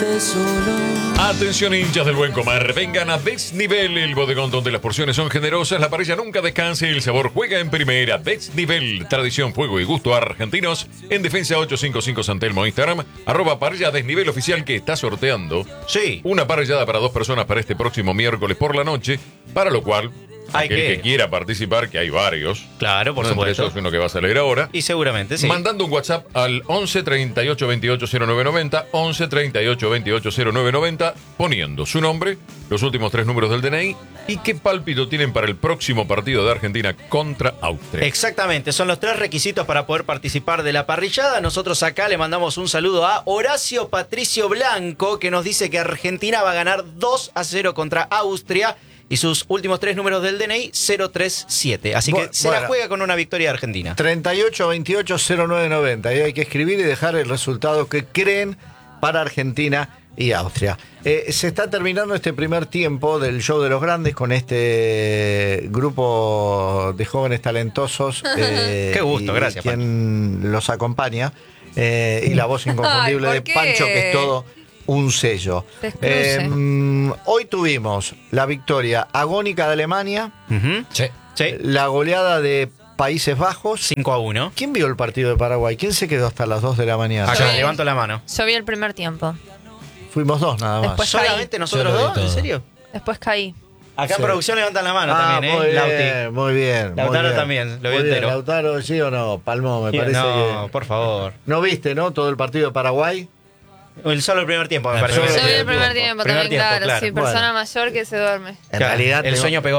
dejarte solo. Atención, hinchas del buen comer, vengan a Desnivel, el bodegón donde las porciones son generosas, la parrilla nunca descansa y el sabor juega en primera. Desnivel, tradición, fuego y gusto argentinos. En Defensa 855 San Telmo, Instagram, @parrilla Desnivel oficial, que está sorteando una parrillada para 2 personas para este próximo miércoles por la noche, para lo cual aquel que quiera participar, que hay varios. Claro, por supuesto. supuesto. Es uno que va a salir ahora. Y seguramente sí. Mandando un WhatsApp al 11 38 28 0990, 11 38 28 0990, poniendo su nombre, los últimos 3 números del DNI y qué pálpito tienen para el próximo partido de Argentina contra Austria. Exactamente, son los 3 requisitos para poder participar de la parrillada. Nosotros acá le mandamos un saludo a Horacio Patricio Blanco, que nos dice que Argentina va a ganar 2-0 contra Austria. Y sus últimos 3 números del DNI, 037. Así que se la juega con una victoria de Argentina. 38-28-0990. Ahí hay que escribir y dejar el resultado que creen para Argentina y Austria. Se está terminando este primer tiempo del Show de los Grandes con este grupo de jóvenes talentosos. Qué gusto, gracias. Quien los acompaña. Y la voz inconfundible de Pancho, que es todo un sello. Hoy tuvimos la victoria agónica de Alemania, la goleada de Países Bajos, 5-1. ¿Quién vio el partido de Paraguay? ¿Quién se quedó hasta las 2 de la mañana? Acá, levanto la mano. Yo vi el primer tiempo. Fuimos 2 nada más. Después ¿Solamente nosotros dos? ¿En serio? Después caí. Acá en producción levantan la mano también, muy Lauti. bien, muy bien. Lautaro muy bien. también, lo vi Muy bien. entero. Lautaro, ¿sí o no? Palmó, me Sí, parece no, que... por favor. ¿No viste, no? Todo el partido de Paraguay. Solo el primer tiempo, me parece. Yo vi el primer tiempo Primer también, tiempo, claro. Sí, persona mayor que se duerme. En realidad el sueño pegó.